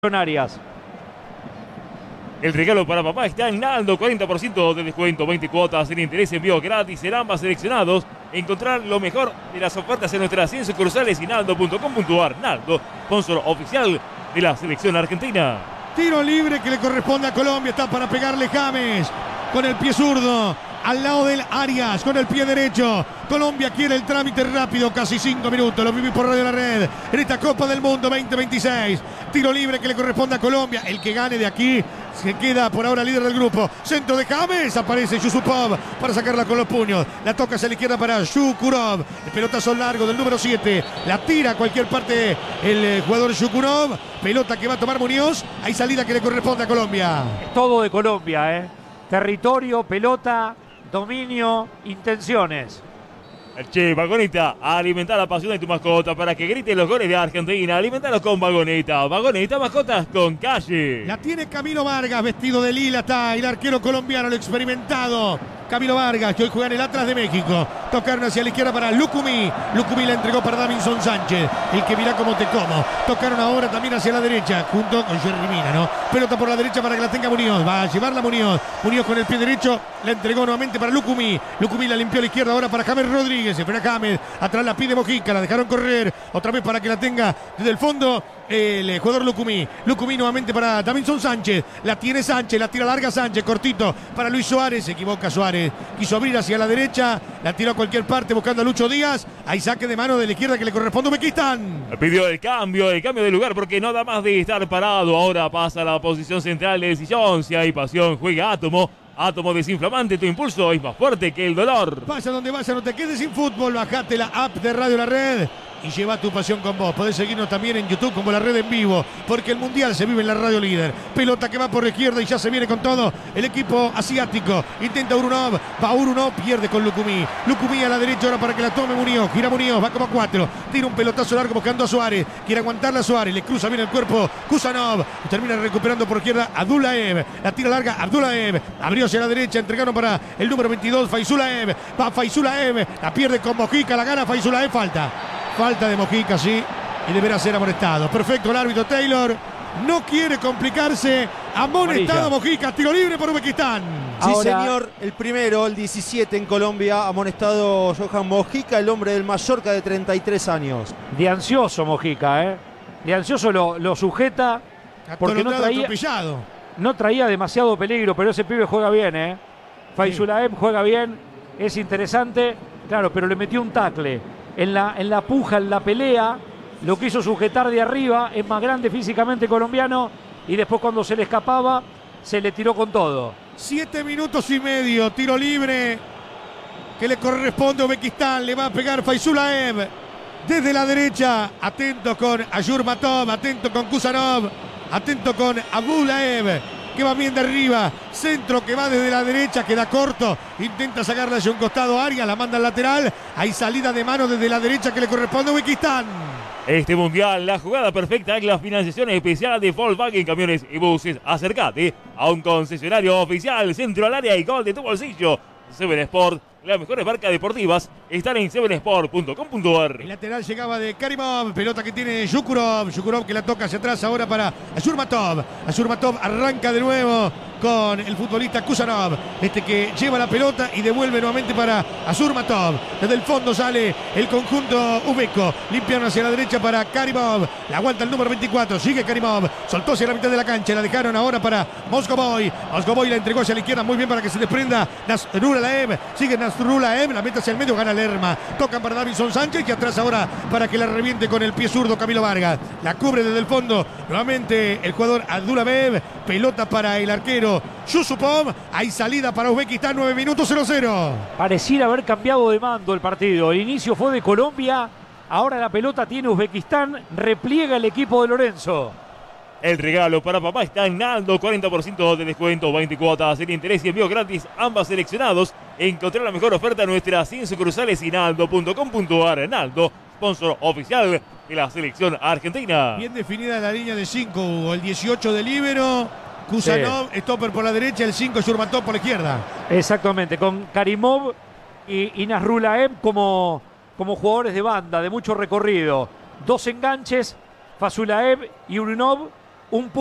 Arias. El regalo para papá está en Naldo, 40% de descuento, 20 cuotas sin interés, envío gratis en ambas seleccionados. Encontrar lo mejor de las ofertas en nuestras 100 sucursales y naldo.com.ar. Naldo, sponsor oficial de la selección argentina. Tiro libre que le corresponde a Colombia, está para pegarle James con el pie zurdo. Al lado del Arias, con el pie derecho. Colombia quiere el trámite rápido, casi 5 minutos. Lo viví por Radio La Red en esta Copa del Mundo 2026. Tiro libre que le corresponde a Colombia. El que gane de aquí se queda por ahora líder del grupo. Centro de James, aparece Yusupov para sacarla con los puños. La toca hacia la izquierda para Shukurov. El pelotazo largo del número 7. La tira a cualquier parte el jugador Shukurov. Pelota que va a tomar Muñoz. Hay salida que le corresponde a Colombia. Todo de Colombia, territorio, pelota, dominio, intenciones. Che, Vagoneta, alimenta la pasión de tu mascota para que grite los goles de Argentina. Alimentalo con Vagoneta. Vagoneta, mascotas con calle. La tiene Camilo Vargas, vestido de lila. Está el arquero colombiano, el experimentado Camilo Vargas, que hoy juega en el Atlas de México. Tocaron hacia la izquierda para Lucumí. Lucumí la entregó para Davinson Sánchez, el que mira cómo te como. Tocaron ahora también hacia la derecha, junto con Jerry Mina, ¿no? Pelota por la derecha para que la tenga Muñoz. Va a llevarla Muñoz. Muñoz con el pie derecho. La entregó nuevamente para Lucumí. Lucumí la limpió a la izquierda ahora para James Rodríguez. Se frena James. Atrás la pide Mojica. La dejaron correr. Otra vez para que la tenga desde el fondo el jugador Lucumí. Lucumí nuevamente para Davinson Sánchez. La tiene Sánchez. La tira larga Sánchez. Cortito para Luis Suárez. Se equivoca Suárez. Quiso abrir hacia la derecha. La tiró a cualquier parte buscando a Lucho Díaz. Hay saque de mano de la izquierda que le corresponde a Uzbekistán. Pidió el cambio de lugar porque no da más de estar parado. Ahora pasa a la posición central de decisión. Si hay pasión, juega Átomo. Átomo desinflamante, tu impulso es más fuerte que el dolor. Vaya donde vaya, no te quedes sin fútbol. Bajate la app de Radio La Red y lleva tu pasión con vos. Podés seguirnos también en YouTube como La Red en vivo, porque el Mundial se vive en la radio líder. Pelota que va por la izquierda y ya se viene con todo el equipo asiático. Intenta Urunov, va Urunov, pierde con Lucumí. Lucumí a la derecha ahora para que la tome Muñoz. Gira Muñoz, va como a 4. Tira un pelotazo largo buscando a Suárez. Quiere aguantarla a Suárez, le cruza bien el cuerpo Kusanov. Termina recuperando por izquierda Abdullaev. La tira larga Abdullaev. Abrió hacia la derecha, entregaron para el número 22 Faizulaev. Va Faizulaev, la pierde con Mojica, la gana Faizulaev, Falta de Mojica, sí, y deberá ser amonestado. Perfecto el árbitro Taylor. No quiere complicarse. Amonestado Mojica. Tiro libre por Uzbekistán. Sí, señor. El primero, el 17 en Colombia. Amonestado Johan Mojica, el hombre del Mallorca de 33 años. De ansioso Mojica, De ansioso lo sujeta porque no traía demasiado peligro, pero ese pibe juega bien, Faizulaev juega bien, es interesante, claro, pero le metió un tackle. En la puja, en la pelea, lo quiso sujetar de arriba, es más grande físicamente colombiano, y después cuando se le escapaba, se le tiró con todo. 7 minutos y medio, tiro libre que le corresponde a Uzbekistán, le va a pegar Faizulaev desde la derecha, atento con Ayurmatov, atento con Kusanov, atento con Abdullaev, que va bien de arriba, centro que va desde la derecha, queda corto, intenta sacarla hacia un costado Arias, la manda al lateral, hay salida de mano desde la derecha que le corresponde a Uzbekistán. Este mundial, la jugada perfecta es la financiación especial de Volkswagen Camiones y Buses. Acércate a un concesionario oficial, centro al área y gol de tu bolsillo. Seven Sport, las mejores marcas deportivas están en sevensport.com.ar. El lateral llegaba de Karimov, pelota que tiene Shukurov que la toca hacia atrás ahora para Ayurmatov. Ayurmatov arranca de nuevo con el futbolista Kusanov, este que lleva la pelota y devuelve nuevamente para Ayurmatov. Desde el fondo sale el conjunto uzbeco, limpiaron hacia la derecha para Karimov, la aguanta el número 24, sigue Karimov, soltó hacia la mitad de la cancha, la dejaron ahora para Moscovoy. Moscovoy la entregó hacia la izquierda muy bien para que se desprenda Nasrulaev, sigue Nasrulaev, la mete hacia el medio, gana Lerma, tocan para Davinson Sánchez y atrás ahora para que la reviente con el pie zurdo Camilo Vargas, la cubre desde el fondo nuevamente el jugador Abdullaev, pelota para el arquero Yusupov, hay salida para Uzbekistán, 9 minutos 0-0. Pareciera haber cambiado de mando el partido, el inicio fue de Colombia, ahora la pelota tiene Uzbekistán, repliega el equipo de Lorenzo. El regalo para papá está en Naldo, 40% de descuento, 20 cuotas sin interés y envío gratis, ambas seleccionados. Encontrar la mejor oferta en nuestras 100 sucursales y naldo.com.ar. Naldo, sponsor oficial de la selección argentina. Bien definida la línea de 5, Hugo. El 18 de líbero, Kusanov, stopper por la derecha, el 5 Yurmatov por la izquierda. Exactamente, con Karimov y Nasrulaev como jugadores de banda, de mucho recorrido. Dos enganches, Faizulaev y Urunov, un